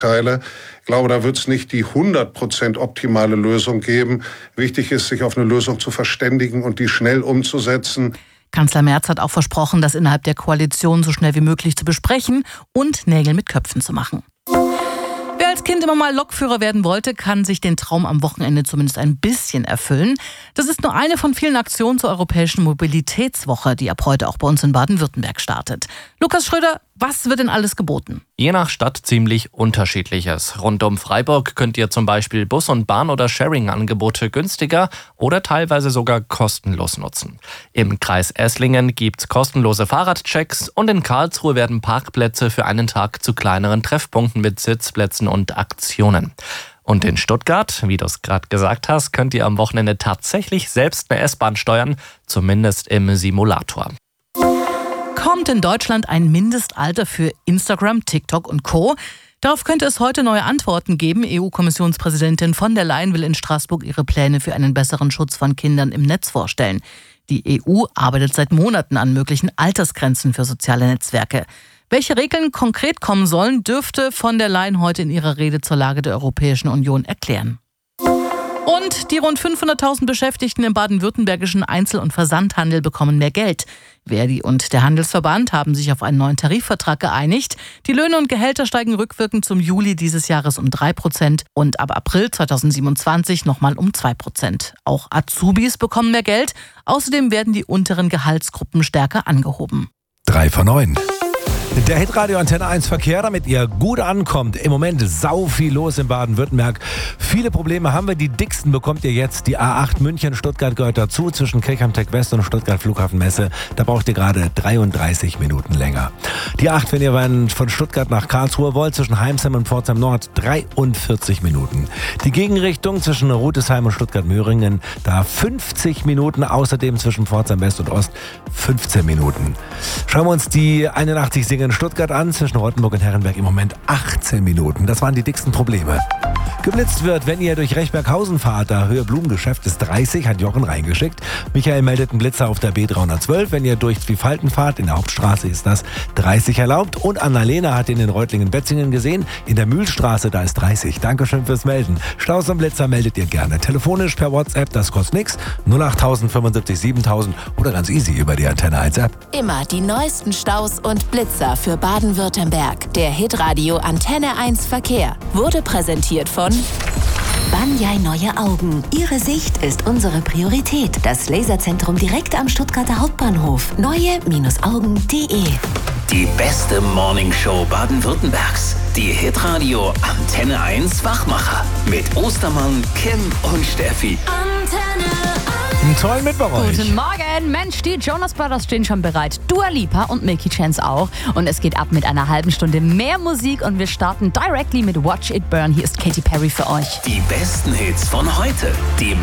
Ich glaube, da wird es nicht die 100% optimale Lösung geben. Wichtig ist, sich auf eine Lösung zu verständigen und die schnell umzusetzen. Kanzler Merz hat auch versprochen, das innerhalb der Koalition so schnell wie möglich zu besprechen und Nägel mit Köpfen zu machen. Wer als Kind immer mal Lokführer werden wollte, kann sich den Traum am Wochenende zumindest ein bisschen erfüllen. Das ist nur eine von vielen Aktionen zur Europäischen Mobilitätswoche, die ab heute auch bei uns in Baden-Württemberg startet. Lukas Schröder, was wird denn alles geboten? Je nach Stadt ziemlich Unterschiedliches. Rund um Freiburg könnt ihr zum Beispiel Bus- und Bahn- oder Sharing-Angebote günstiger oder teilweise sogar kostenlos nutzen. Im Kreis Esslingen gibt's kostenlose Fahrradchecks und in Karlsruhe werden Parkplätze für einen Tag zu kleineren Treffpunkten mit Sitzplätzen und Aktionen. Und in Stuttgart, wie du es gerade gesagt hast, könnt ihr am Wochenende tatsächlich selbst eine S-Bahn steuern, zumindest im Simulator. Kommt in Deutschland ein Mindestalter für Instagram, TikTok und Co.? Darauf könnte es heute neue Antworten geben. EU-Kommissionspräsidentin von der Leyen will in Straßburg ihre Pläne für einen besseren Schutz von Kindern im Netz vorstellen. Die EU arbeitet seit Monaten an möglichen Altersgrenzen für soziale Netzwerke. Welche Regeln konkret kommen sollen, dürfte von der Leyen heute in ihrer Rede zur Lage der Europäischen Union erklären. Und die rund 500.000 Beschäftigten im baden-württembergischen Einzel- und Versandhandel bekommen mehr Geld. Verdi und der Handelsverband haben sich auf einen neuen Tarifvertrag geeinigt. Die Löhne und Gehälter steigen rückwirkend zum Juli dieses Jahres um 3% und ab April 2027 nochmal um 2%. Auch Azubis bekommen mehr Geld. Außerdem werden die unteren Gehaltsgruppen stärker angehoben. 3 von 9. Der Hitradio Antenne 1 Verkehr, damit ihr gut ankommt. Im Moment sau viel los in Baden-Württemberg. Viele Probleme haben wir. Die dicksten bekommt ihr jetzt. Die A8 München-Stuttgart gehört dazu, zwischen Kirchheim-Tech West und Stuttgart Flughafen-Messe. Da braucht ihr gerade 33 Minuten länger. Die 8, wenn ihr von Stuttgart nach Karlsruhe wollt, zwischen Heimsheim und Pforzheim Nord, 43 Minuten. Die Gegenrichtung zwischen Rutesheim und Stuttgart-Möhringen, da 50 Minuten. Außerdem zwischen Pforzheim West und Ost 15 Minuten. Schauen wir uns die 81 in Stuttgart an, zwischen Rottenburg und Herrenberg im Moment 18 Minuten. Das waren die dicksten Probleme. Geblitzt wird, wenn ihr durch Rechberghausen fahrt, da Höhe Blumengeschäft ist 30, hat Jochen reingeschickt. Michael meldet einen Blitzer auf der B312. Wenn ihr durch Zwiefalten fahrt, in der Hauptstraße ist das 30 erlaubt. Und Annalena hat ihn in Reutlingen-Betzingen gesehen, in der Mühlstraße, da ist 30. Dankeschön fürs Melden. Staus und Blitzer meldet ihr gerne. Telefonisch per WhatsApp, das kostet nichts. 08000 75 7000 oder ganz easy über die Antenne 1 App. Immer die neuesten Staus und Blitzer für Baden-Württemberg. Der Hitradio Antenne 1 Verkehr wurde präsentiert von Banyai Neue Augen. Ihre Sicht ist unsere Priorität. Das Laserzentrum direkt am Stuttgarter Hauptbahnhof. Neue-Augen.de. Die beste Morningshow Baden-Württembergs. Die Hitradio Antenne 1 Wachmacher. Mit Ostermann, Kim und Steffi. Antenne 1. Einen tollen Mittwoch euch. Guten Morgen, Mensch, die Jonas Brothers stehen schon bereit. Dua Lipa und Milky Chance auch. Und es geht ab mit einer halben Stunde mehr Musik und wir starten directly mit Watch It Burn. Hier ist Katy Perry für euch. Die besten Hits von heute. Die